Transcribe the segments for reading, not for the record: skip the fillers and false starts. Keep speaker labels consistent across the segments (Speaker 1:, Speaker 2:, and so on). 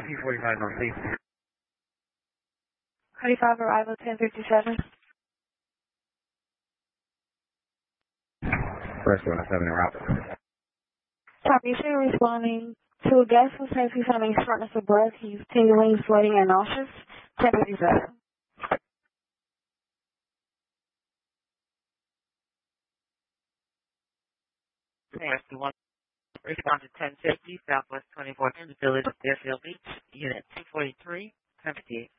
Speaker 1: P45 on safe.
Speaker 2: 35 arrival 1057.
Speaker 1: First 107 en route.
Speaker 2: Copy, so you're responding to a guest who says he's having shortness of breath, he's tingling, sweating, and nauseous. 1057.
Speaker 3: Rescue 1, respond to 1050, Southwest 24th, Village of Deerfield Beach, Unit 243, 1058.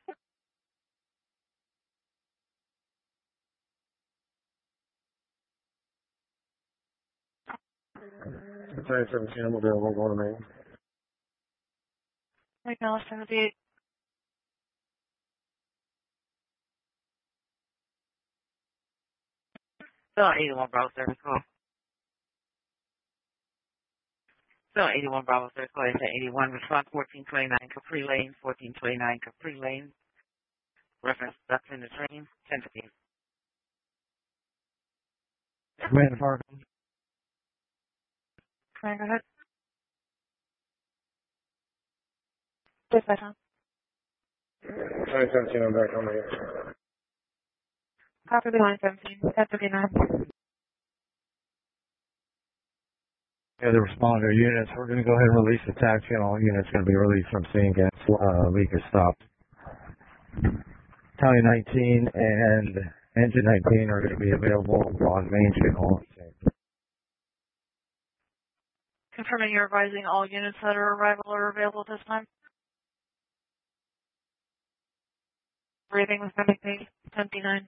Speaker 1: Sorry, 17, I'm available, going to Maine.
Speaker 2: Acknowledge 78.
Speaker 3: Still on 81 Bravo service call. Still on 81 Bravo service call, it's at 81, response 1429 Capri Lane, 1429 Capri Lane. Reference ducks in the train, 1058.
Speaker 1: Commander Fargo.
Speaker 2: Can I go ahead? Dispatch on.
Speaker 1: Sorry, 17, I'm back on the
Speaker 2: Copy the line 17, 1059.
Speaker 1: Yeah, the responder units, we're going to go ahead and release the taxi, and all units going to be released from scene gas leak is stopped. Tally 19 and engine 19 are going to be available on main channel.
Speaker 2: Confirming you're advising all units that are arrival are available at this time. Breathing with everything, 1059.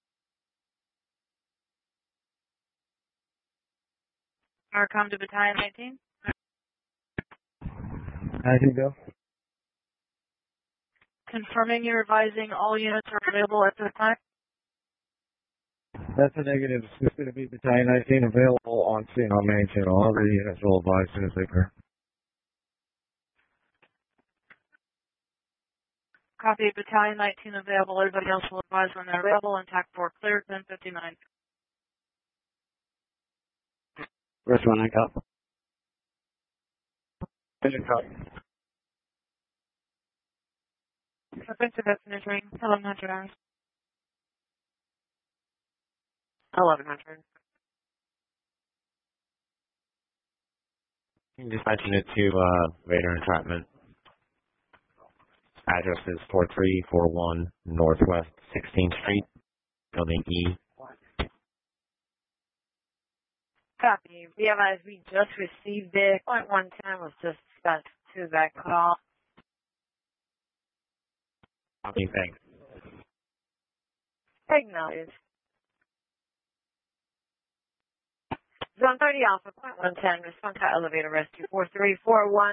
Speaker 2: Come to battalion 19.
Speaker 1: 19 go.
Speaker 2: Confirming you're advising all units are available at this time.
Speaker 1: That's a negative. It's going to be battalion 19 available on scene on main channel. All the units will advise as soon as they can.
Speaker 2: Copy, battalion 19 available. Everybody else will advise when they're available. And TAC 4 clear, 1059.
Speaker 1: First one I got. Engine cut.
Speaker 2: Offensive destination, 1100 hours.
Speaker 3: 1100.
Speaker 4: Dispatching it to Raider Entrapment. Address is 4341 Northwest 16th Street, Building E.
Speaker 3: Copy. BMIs, we just received it. Point 110 was just sent to that call.
Speaker 4: Copy, thanks.
Speaker 3: Acknowledged. Zone 30 Alpha, point 110, respond to elevator rescue 4341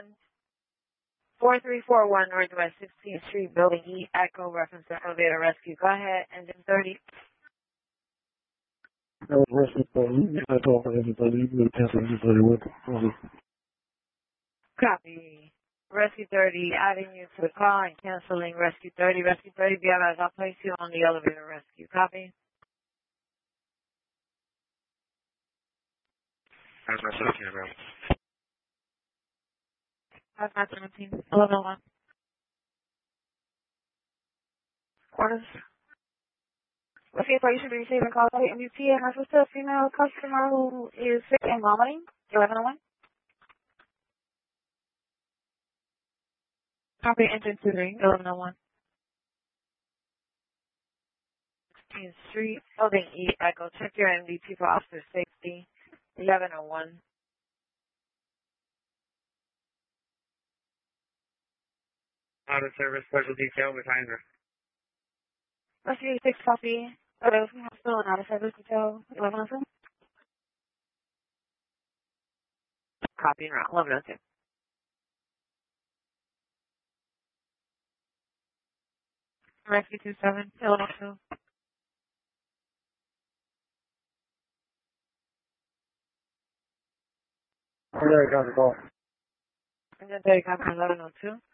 Speaker 3: Northwest 16th Street, Building E, Echo, reference to elevator rescue. Go ahead, engine 30. Copy. Rescue 30, adding you to the call and canceling Rescue 30. Rescue 30, BMS, I'll place you on the elevator rescue. Copy.
Speaker 1: How's my 17 about?
Speaker 2: 517, 1101. Orders. Okay, so you should be receiving calls by MUT and reference to a female customer who is sick and vomiting. 1101. Copy, engine 23, 1101.
Speaker 3: 16th Street, Building E, Echo. Check your MDT for officer safety. 1101.
Speaker 1: Out of service, special detail behind her.
Speaker 2: Rescue 6 copy. Photos from hospital and out of service detail. 1102.
Speaker 3: Copy and route. 1102.
Speaker 2: Rescue 27, 1102.
Speaker 1: There, got the call.
Speaker 3: Engine 30, copy 1102.